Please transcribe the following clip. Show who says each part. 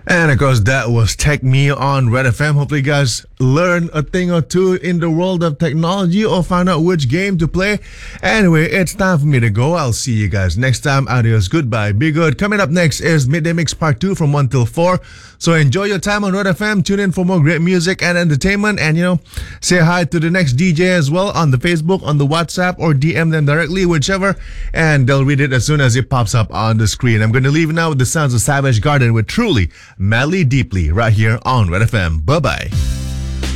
Speaker 1: And of course, that was Tech Me on Red FM. Hopefully, you guys learn a thing or two in the world of technology or find out which game to play. Anyway, it's time for me to go. I'll see you guys next time. Adios, goodbye, be good. Coming up next is Midday Mix Part 2 from 1 till 4. So enjoy your time on Red FM. Tune in for more great music and entertainment. And, say hi to the next DJ as well on the Facebook, on the WhatsApp, or DM them directly, whichever. And they'll read it as soon as it pops up on the screen. I'm going to leave now with the sounds of Savage Garden with Truly, Madly Deeply, right here on Red FM. Bye-bye.